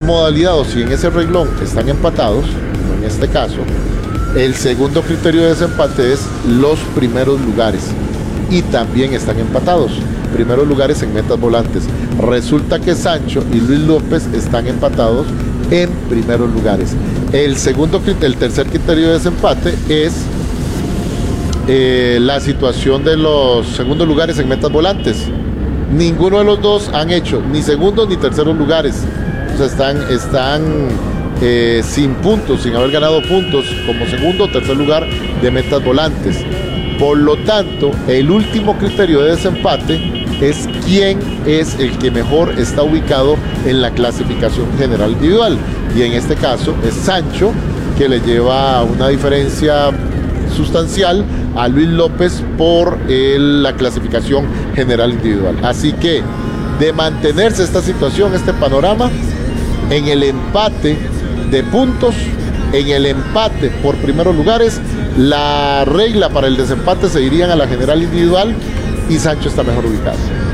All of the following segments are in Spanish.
modalidad o si en ese reglón están empatados, como en este caso, el segundo criterio de desempate es los primeros lugares y también están empatados. Primeros lugares en metas volantes. Resulta que Sancho y Luis López están empatados en primeros lugares. El tercer criterio de desempate es la situación de los segundos lugares en metas volantes. Ninguno de los dos han hecho ni segundos ni terceros lugares. O sea, están sin puntos, sin haber ganado puntos como segundo o tercer lugar de metas volantes. Por lo tanto, el último criterio de desempate es quién es el que mejor está ubicado en la clasificación general individual. Y en este caso es Sancho, que le lleva una diferencia sustancial a Luis López por la clasificación general individual. Así que, de mantenerse esta situación, este panorama, en el empate de puntos, en el empate por primeros lugares, la regla para el desempate se irían a la general individual y Sancho está mejor ubicado.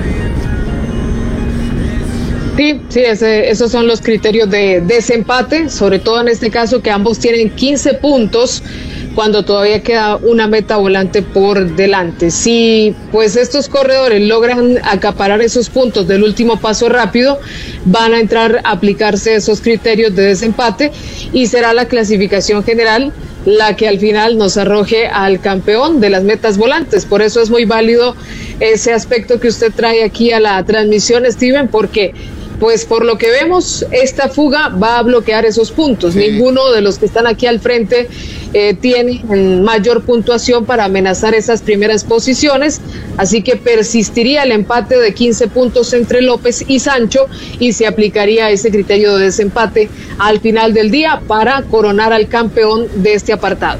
Sí, esos son los criterios de desempate, sobre todo en este caso que ambos tienen 15 puntos cuando todavía queda una meta volante por delante. Si pues estos corredores logran acaparar esos puntos del último paso rápido, van a entrar a aplicarse esos criterios de desempate y será la clasificación general la que al final nos arroje al campeón de las metas volantes. Por eso es muy válido ese aspecto que usted trae aquí a la transmisión, Steven, porque pues por lo que vemos, esta fuga va a bloquear esos puntos. Sí. Ninguno de los que están aquí al frente tiene mayor puntuación para amenazar esas primeras posiciones, así que persistiría el empate de 15 puntos entre López y Sancho y se aplicaría ese criterio de desempate al final del día para coronar al campeón de este apartado.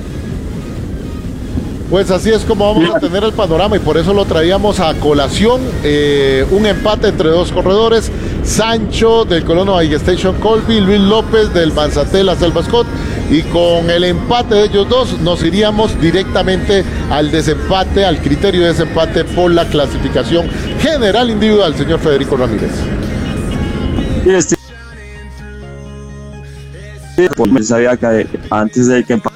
Pues así es como vamos a tener el panorama y por eso lo traíamos a colación. Un empate entre dos corredores, Sancho del Colono Bike Station Colby, Luis López del Manzaté La Selva Scott, y con el empate de ellos dos nos iríamos directamente al desempate, al criterio de desempate por la clasificación general individual, señor Federico Ramírez. Pues sabía que antes de que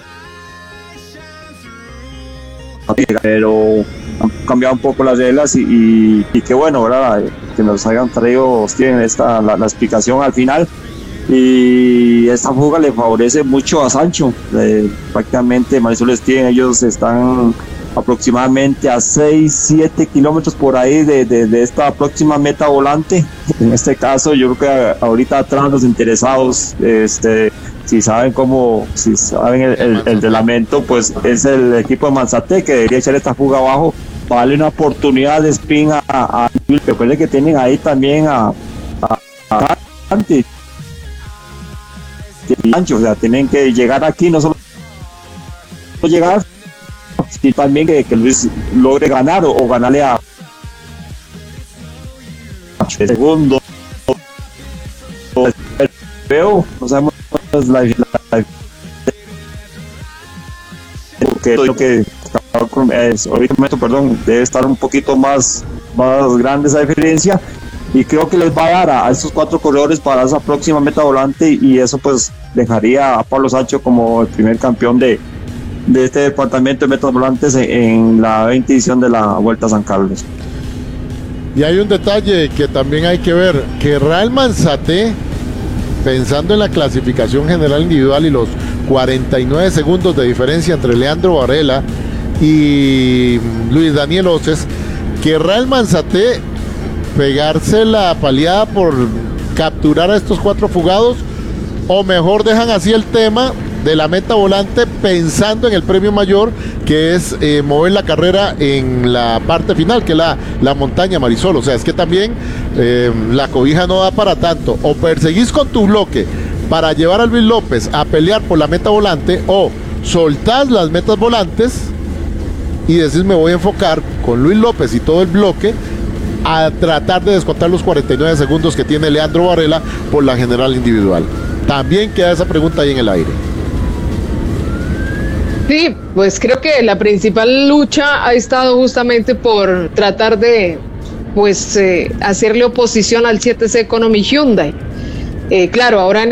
pero han cambiado un poco las reglas y qué bueno, ¿verdad? Que nos hayan traído, tienen la explicación al final, y esta fuga le favorece mucho a Sancho. Prácticamente Marisol Steven, ellos están aproximadamente a 6-7 kilómetros por ahí de esta próxima meta volante. En este caso yo creo que ahorita atrás los interesados, si saben el reglamento, pues es el equipo de Manzaté que debería echar esta fuga abajo para darle una oportunidad de spin a recuerden que tienen ahí también a Sancho, o sea, tienen que llegar aquí, no solo llegar, sino también que Luis logre ganar o ganarle a segundo. Veo, no sabemos debe estar un poquito más grande esa diferencia, y creo que les va a dar a estos cuatro corredores para esa próxima meta volante, y eso pues dejaría a Pablo Sancho como el primer campeón de este departamento de metas volantes en la 20 edición de la Vuelta a San Carlos. Y hay un detalle que también hay que ver, que Real Manzaté, pensando en la clasificación general individual y los 49 segundos de diferencia entre Leandro Varela y Luis Daniel Oces, que Real Manzaté pegarse la paliada por capturar a estos cuatro fugados, o mejor dejan así el tema de la meta volante pensando en el premio mayor, que es mover la carrera en la parte final, que es la montaña, Marisol. O sea, es que también la cobija no da para tanto. O perseguís con tu bloque para llevar a Luis López a pelear por la meta volante, o soltás las metas volantes y decís me voy a enfocar con Luis López y todo el bloque a tratar de descontar los 49 segundos que tiene Leandro Varela por la general individual. También queda esa pregunta ahí en el aire. Sí, pues creo que la principal lucha ha estado justamente por tratar de hacerle oposición al 7C Economy Hyundai. Claro, ahora en